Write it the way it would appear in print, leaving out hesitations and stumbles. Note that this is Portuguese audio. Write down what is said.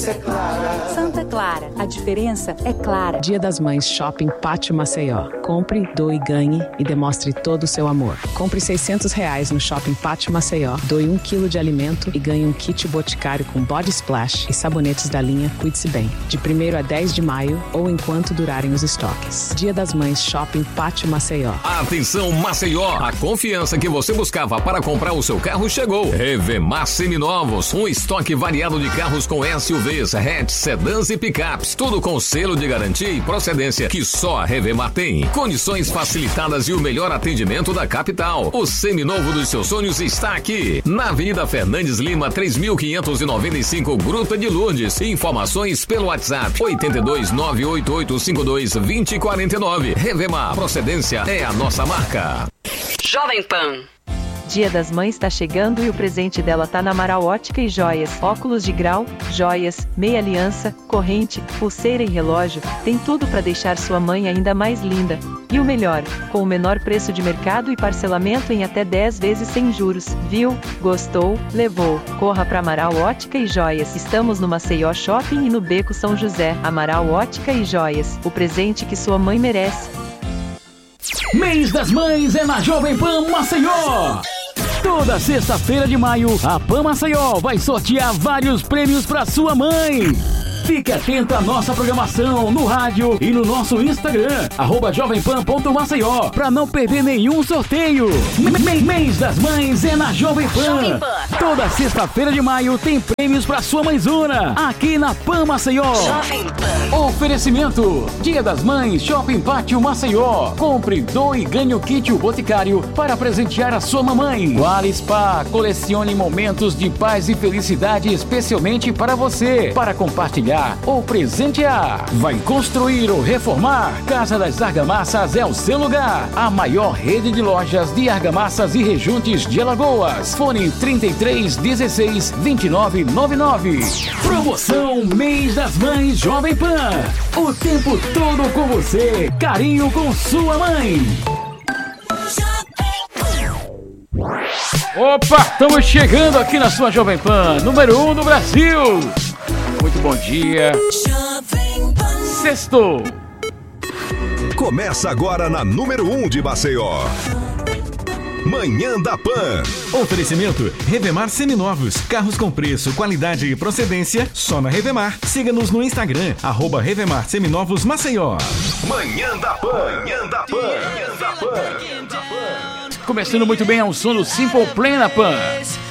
diferença é clara. Santa Clara, a diferença é clara. Dia das Mães Shopping Pátio Maceió. Compre, doe, ganhe e demonstre todo o seu amor. Compre R$600 no Shopping Pátio Maceió, doe 1 kg de alimento e ganhe um kit Boticário com Body Splash e sabonetes da linha Cuide-se Bem. De 1º a 10 de maio ou enquanto durarem os estoques. Dia das Mães Shopping Pátio Maceió. Atenção Maceió, a confiança que você buscava para comprar o seu carro chegou. Revemar Seminovos, um estoque variado de carros com SUVs, hatch, sedãs e picapes, tudo com selo de garantia e procedência que só a Revemar tem. Condições facilitadas e o melhor atendimento da capital. O seminovo dos seus sonhos está aqui, na Avenida Fernandes Lima, 3595, Gruta de Lourdes. Informações pelo WhatsApp 82988522049. Revemar, procedência é a nossa marca. Jovem Pan. Dia das Mães tá chegando e o presente dela tá na Amaral Ótica e Joias. Óculos de grau, joias, meia aliança, corrente, pulseira e relógio. Tem tudo para deixar sua mãe ainda mais linda. E o melhor, com o menor preço de mercado e parcelamento em até 10 vezes sem juros. Viu? Gostou? Levou. Corra pra Amaral Ótica e Joias. Estamos no Maceió Shopping e no Beco São José. Amaral Ótica e Joias. O presente que sua mãe merece. Mês das Mães é na Jovem Pan Maceió. Toda sexta-feira de maio, a Pan Maceió vai sortear vários prêmios para sua mãe. Fique atento à nossa programação no rádio e no nosso Instagram, @jovempan.maceió, para não perder nenhum sorteio. Mês das Mães é na Jovem Pan. Toda sexta-feira de maio tem prêmios para sua mãezona, aqui na Pan Maceió. Oferecimento: Dia das Mães, Shopping Pátio Maceió. Compre, doe e ganhe o kit Boticário para presentear a sua mamãe. Quali Spa, colecione momentos de paz e felicidade especialmente para você, para compartilhar ou presentear. Vai construir ou reformar? Casa das Argamassas é o seu lugar. A maior rede de lojas de argamassas e rejuntes de Alagoas. Fone 3316-2999. Promoção Mês das Mães Jovem Pan. O tempo todo com você. Carinho com sua mãe. Opa, estamos chegando aqui na sua Jovem Pan, número 1 do Brasil. Muito bom dia. Sextou. Começa agora na número 1 de Maceió. Manhã da Pan. Oferecimento: Revemar Seminovos. Carros com preço, qualidade e procedência só na Revemar. Siga-nos no Instagram, @Revemar Seminovos Maceió. Manhã da Pan. Manhã da Pan. Manhã da Pan. Começando muito bem ao som do Simple Plan na Pan.